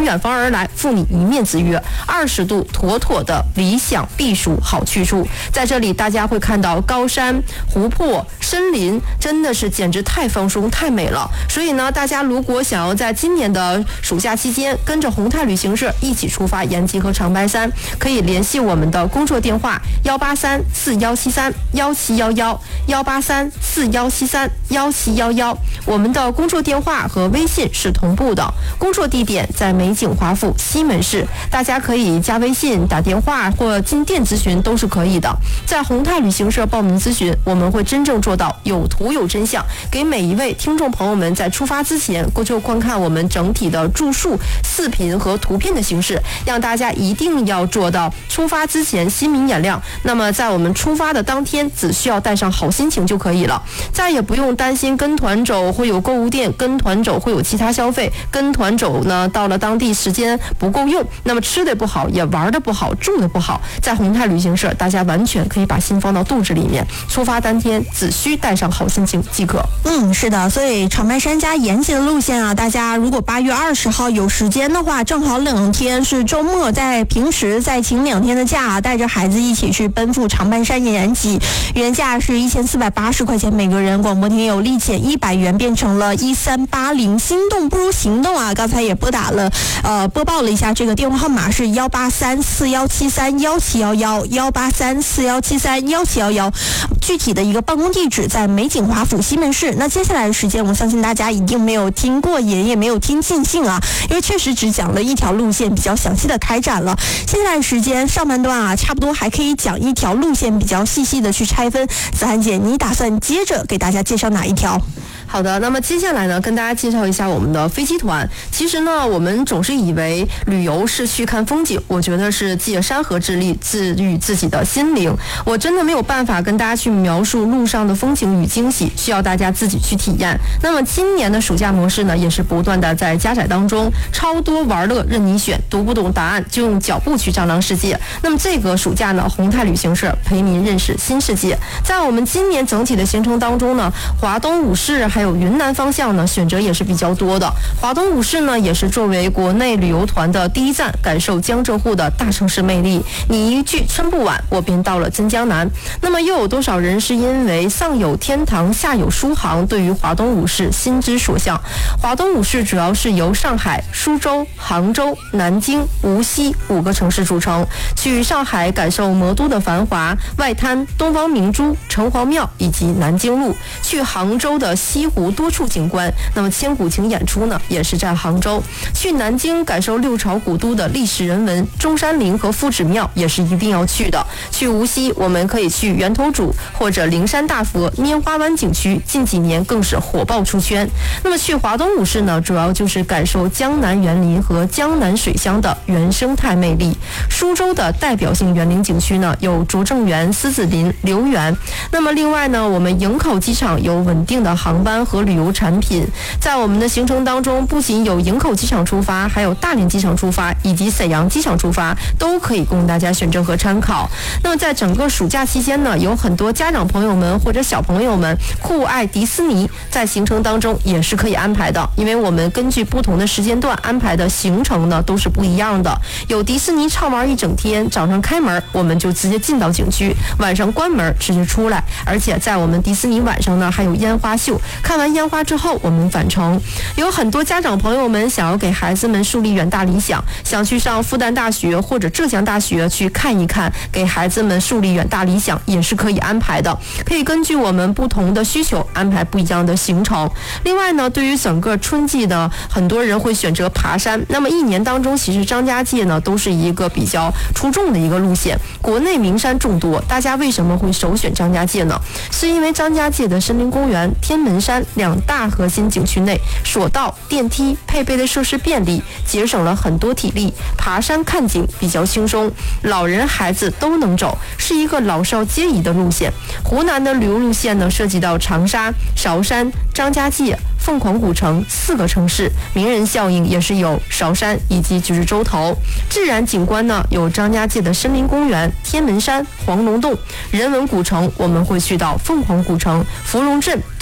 远方而来，赴你一面之约，20度妥妥的理想避暑好去处。在这里大家会看到高山、湖泊、森林，真的是简直太放松太美了。所以呢，大家如果想要在今年的暑假期间跟着宏泰旅行社一起出发延吉和长白山，可以联系我们的工作电话183-4173-1711，183-4173-1711，我们的工作电话和微信是同步的。工作地点在美景华府西门市，大家可以加微信、打电话或进店咨询都是可以的。在宏泰旅行社报名咨询，我们会真正做到有图有真相，给每一位听众朋友们在出发之前就观看我们整体的住宿、视频和图片的形式，让大家一定要做到出发之前心明眼亮。那么在我们出发的当天，只需要带上好心情就可以了，再也不用担心跟团走会有购物店，跟团走会有其他消费，跟团走呢到了当地时间不够用，那么吃的不好，也玩的不好，住的不好。在宏泰旅行社，大家完全可以把心放到肚子里面，出发当天只需带上好心情即可。 是的，所以长白山加延吉的路线啊，大家如果8月20号有时间的话，正好2天是周末，在平时再请2天的假，带着孩子一起去奔赴长白山延吉，原价是1480块钱每个人，广播厅有力减100元，变成了1380，心动不如行动啊！刚才也播报了一下这个电话号码是183-4173-1711，183-4173-1711，具体的一个办公地址在美景华府西门市。那接下来的时间，我相信大家一定没有听过瘾，也没有听尽兴啊，因为确实只讲了一条路线，比较详细的开展了。接下来的时间上半段啊，差不多还可以讲一条路线，比较细细的去拆分。子涵姐，你打算接着给大家介绍哪一条？ 好的，那么接下来呢，跟大家介绍一下我们的飞机团。其实呢，我们总是以为旅游是去看风景，我觉得是借山河之力治愈自己的心灵。我真的没有办法跟大家去描述路上的风景与惊喜，需要大家自己去体验。那么今年的暑假模式呢，也是不断的在加载当中，超多玩乐任你选，读不懂答案就用脚步去丈量世界。那么这个暑假呢，宏泰旅行社陪您认识新世界。在我们今年整体的行程当中呢，华东五市还有云南方向呢，选择也是比较多的。华东五市呢，也是作为国内旅游团的第一站，感受江浙沪的大城市魅力。你一句春不晚，我便到了真江南。那么又有多少人是因为上有天堂，下有苏杭，对于华东五市心之所向？华东五市主要是由上海、苏州、杭州、南京、无锡5个城市组成。去上海感受魔都的繁华，外滩、东方明珠、城隍庙以及南京路；去杭州的西湖多处景观，那么千古情演出呢也是在杭州；去南京感受六朝古都的历史人文，中山陵和夫子庙也是一定要去的；去无锡我们可以去源头渚或者灵山大佛、拈花湾景区，近几年更是火爆出圈。那么去华东五市呢，主要就是感受江南园林和江南水乡的原生态魅力。苏州的代表性园林景区呢有拙政园、狮子林、留园。那么另外呢，我们营口机场有稳定的航班和旅游产品。在我们的行程当中，不仅有营口机场出发，还有大连机场出发以及沈阳机场出发，都可以供大家选择和参考。那么在整个暑假期间呢，有很多家长朋友们或者小朋友们酷爱迪士尼，在行程当中也是可以安排的，因为我们根据不同的时间段安排的行程呢都是不一样的。有迪士尼畅玩一整天，早上开门我们就直接进到景区，晚上关门直接出来，而且在我们迪士尼晚上呢还有烟花秀，看完烟花之后我们返程。有很多家长朋友们想要给孩子们树立远大理想，想去上复旦大学或者浙江大学去看一看，给孩子们树立远大理想也是可以安排的，可以根据我们不同的需求安排不一样的行程。另外呢，对于整个春季呢，很多人会选择爬山，那么一年当中其实张家界呢都是一个比较出众的一个路线，国内名山众多，大家为什么会首选张家界呢？是因为张家界的森林公园、天门山2大核心景区内，索道、电梯配备的设施便利，节省了很多体力，爬山看景比较轻松，老人孩子都能走，是一个老少皆宜的路线。湖南的旅游路线呢，涉及到长沙、韶山、张家界、凤凰古城4个城市，名人效应也是有韶山以及就是洲头。自然景观呢，有张家界的森林公园、天门山、黄龙洞；人文古城我们会去到凤凰古城、芙蓉镇、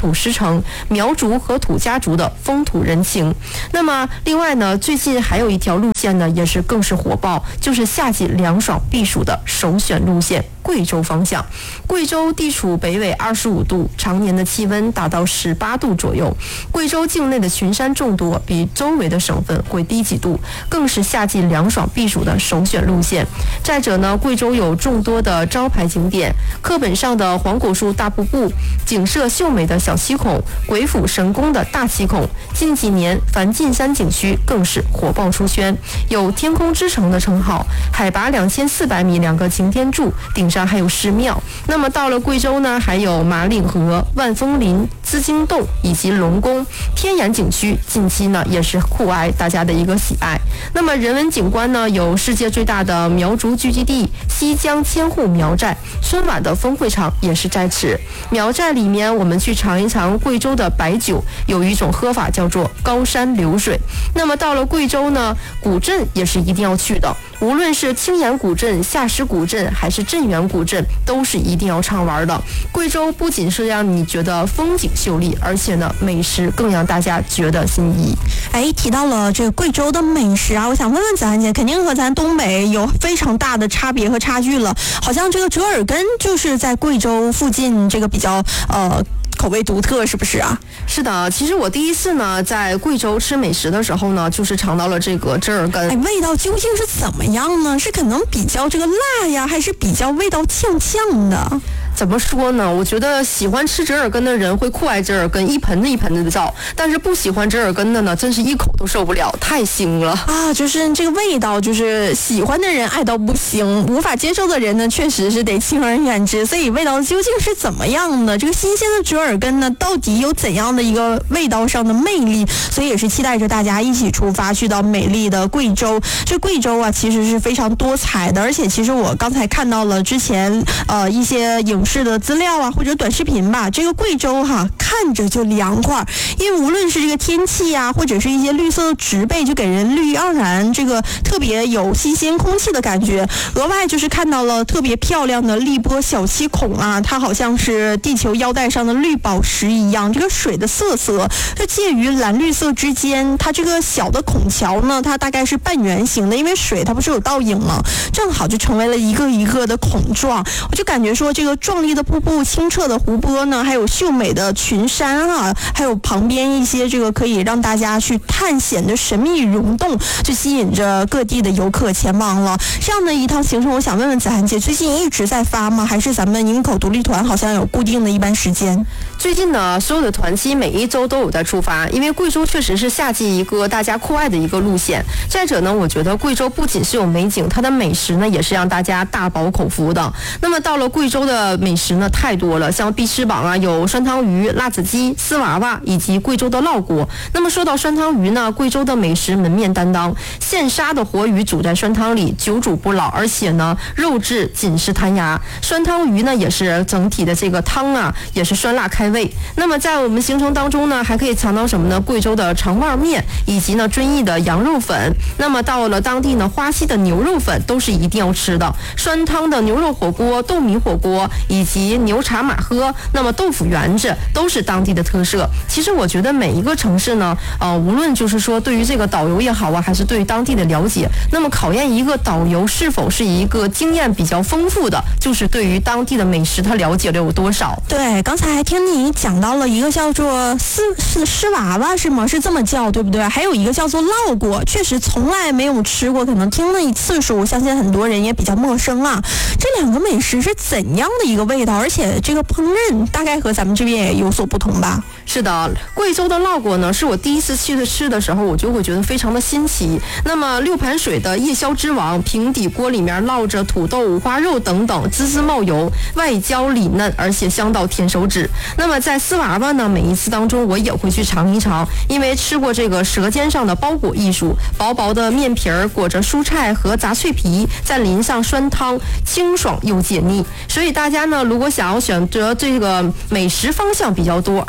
土石城苗族和土家族的风土人情。那么另外呢，最近还有一条路线呢，也是更是火爆，就是夏季凉爽避暑的首选路线。贵州方向，贵州地处北纬25度，常年的气温达到18度左右。贵州境内的群山众多，比周围的省份会低几度，更是夏季凉爽避暑的首选路线。再者呢，贵州有众多的招牌景点，课本上的黄果树大瀑布、景色秀美的小七孔、鬼斧神工的大七孔。近几年，梵净山景区更是火爆出圈，有天空之城的称号，海拔2400米2个擎天柱，顶上还有寺庙。那么到了贵州呢，还有马岭河、万峰林、资金洞以及龙宫天然景区，近期呢也是酷爱大家的一个喜爱。那么人文景观呢，有世界最大的苗族聚集地西江千户苗寨，春晚的峰会场也是在此。苗寨里面，我们去尝一尝贵州的白酒，有一种喝法叫做高山流水。那么到了贵州呢，古镇也是一定要去的，无论是青岩古镇、夏石古镇还是镇远古镇，都是一定要畅玩的。贵州不仅是让你觉得风景秀丽，而且呢，美食更让大家觉得心仪。 提到了这个贵州的美食啊，我想问问子涵姐，肯定和咱东北有非常大的差别和差距了。好像这个折耳根就是在贵州附近，这个比较口味独特，是不是啊？ 是的，其实我第一次呢在贵州吃美食的时候呢，就是尝到了这个折耳根。 味道究竟是怎么样呢？是可能比较这个辣呀，还是比较味道呛呛的？ 怎么说呢？我觉得喜欢吃折耳根的人会酷爱折耳根，一盆子一盆子的造；但是不喜欢折耳根的呢，真是一口都受不了，太腥了啊！就是这个味道，就是喜欢的人爱到不行，无法接受的人呢，确实是得敬而远之。所以味道究竟是怎么样的？这个新鲜的折耳根呢，到底有怎样的一个味道上的魅力？所以也是期待着大家一起出发，去到美丽的贵州。这贵州啊，其实是非常多彩的，而且其实我刚才看到了之前一些影视的资料啊，或者短视频吧，这个贵州看着就凉快，因为无论是这个天气啊，或者是一些绿色的植被，就给人绿意盎然，这个特别有新鲜空气的感觉。额外就是看到了特别漂亮的荔波小七孔啊，它好像是地球腰带上的绿宝石一样，这个水的色就介于蓝绿色之间。它这个小的孔桥呢，它大概是半圆形的，因为水它不是有倒影吗？正好就成为了一个一个的孔状。我就感觉说，这个壮丽的瀑布、清澈的湖泊呢，还有秀美的群山还有旁边一些这个可以让大家去探险的神秘溶洞，就吸引着各地的游客前往了。这样的一趟行程，我想问问子涵姐，最近一直在发吗？还是咱们营口独立团好像有固定的一般时间？ 最近呢，所有的团期每一周都有在出发，因为贵州确实是夏季一个大家酷爱的一个路线。再者呢，我觉得贵州不仅是有美景，它的美食呢也是让大家大饱口福的。那么到了贵州的美食呢太多了，像必吃榜啊，有酸汤鱼、辣子鸡、丝娃娃以及贵州的烙锅。那么说到酸汤鱼呢，贵州的美食门面担当，现杀的活鱼煮在酸汤里，久煮不老，而且呢肉质紧实弹牙。酸汤鱼呢也是整体的这个汤啊也是酸辣开胃。那么在我们行程当中呢，还可以尝到什么呢？贵州的长腕面以及呢遵义的羊肉粉。那么到了当地呢，花溪的牛肉粉都是一定要吃的。酸汤的牛肉火锅、豆米火锅以及牛茶马喝，那么豆腐圆子都是当地的特色。其实我觉得每一个城市呢，无论就是说对于这个导游也好啊，还是对于当地的了解，那么考验一个导游是否是一个经验比较丰富的，就是对于当地的美食他了解了有多少。 对，刚才还听你讲到了一个叫做丝娃娃是吗？是这么叫对不对？还有一个叫做烙锅，确实从来没有吃过，可能听了一次数，我相信很多人也比较陌生啊。这两个美食是怎样的一个味道？而且这个烹饪大概和咱们这边也有所不同吧？ 是的，贵州的烙锅呢，是我第一次去吃的时候，我就会觉得非常的新奇。那么6盘水的夜宵之王，平底锅里面烙着土豆、五花肉等等，滋滋冒油，外焦里嫩，而且香到甜手指。那么在丝娃娃呢，每一次当中我也会去尝一尝，因为吃过这个舌尖上的包裹艺术，薄薄的面皮儿裹着蔬菜和炸脆皮，再淋上酸汤，清爽又解腻。所以大家呢，如果想要选择这个美食方向比较多，而想又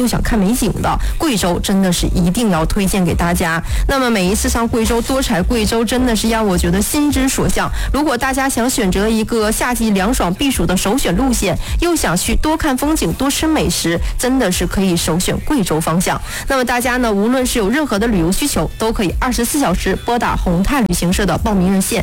又想看美景的，贵州真的是一定要推荐给大家。那么每一次上贵州多踩贵州，真的是让我觉得心之所向。如果大家想选择一个夏季凉爽避暑的首选路线，又想去多看风景多吃美食，真的是可以首选贵州方向。那么大家呢，无论是有任何的旅游需求，都可以24小时拨打宏泰旅行社的报名热线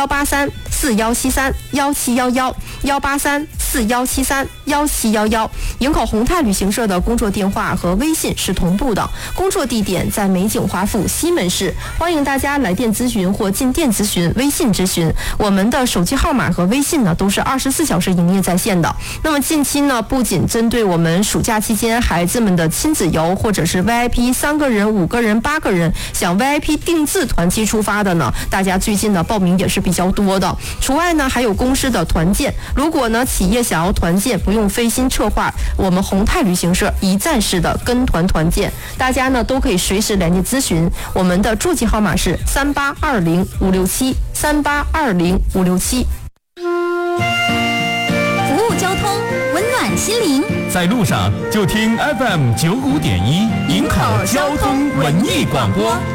18341731711，18341731711，营口宏泰旅行社的工作电话和微信是同步的，工作地点在美景华府西门市，欢迎大家来电咨询或进店咨询、微信咨询。我们的手机号码和微信呢都是24小时营业在线的。那么近期呢，不仅针对我们暑假期间孩子们的亲子游，或者是 VIP 3个人、5个人、8个人想 VIP 定制团期出发的呢，大家最近的报名也是比较多的。除外呢，还有公司的团建。如果呢企业想要团建，不用费心策划，我们宏泰旅行社一站式的跟团团建，大家呢都可以随时联系咨询。我们的座机号码是3820-567，3820-567。 服务交通，温暖心灵， 在路上就听 FM95.1营口交通文艺广播。